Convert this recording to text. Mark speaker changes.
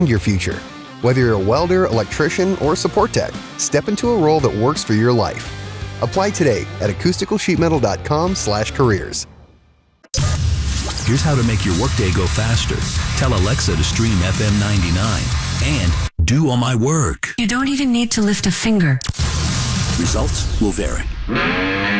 Speaker 1: your future. Whether you're a welder, electrician, or support tech, step into a role that works for your life. Apply today at acousticalsheetmetal.com/careers.
Speaker 2: Here's how to make your workday go faster. Tell Alexa to stream FM 99 and do all my work.
Speaker 3: You don't even need to lift a finger.
Speaker 2: Results will vary.